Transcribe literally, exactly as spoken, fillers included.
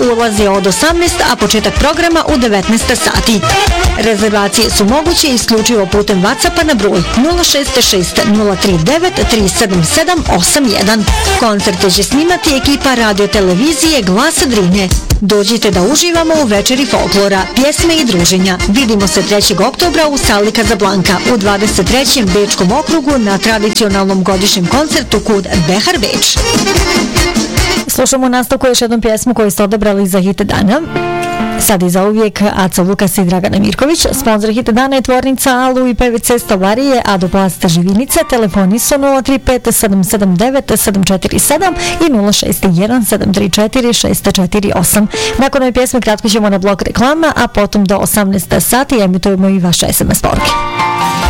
ulaz je od osamnaest, a početak programa u devetnaest sati. Rezervacije su moguće isključivo putem WhatsAppa na broj nula šest šest nula tri devet tri sedam sedam osam jedan. Koncerte će snimati ekipa radio televizije Glas Drine. Dođite da uživamo u večeri folklora, pjesme i druženja. Vidimo se trećeg oktobra u sali Casablanca u dvadeset trećem Bečkom okrugu na tradicionalnom godišnjem koncertu Kud Behar Beč. Slušamo u nastavku još jednom pjesmu koju ste odabrali za hit dana. Sad i za uvijek Aca Lukas i Dragana Mirković. Sponzor hit dana je tvornica Alu i P V C Stolarije Adoplasta Živinica. Telefoni su nula tri pet sedam sedam devet sedam četiri sedam i nula šest jedan sedam tri četiri šest četiri osam. Nakon ove pjesme kratko ćemo na blok reklama, a potom do osamnaest sati emitujemo i vaše S M S poruke.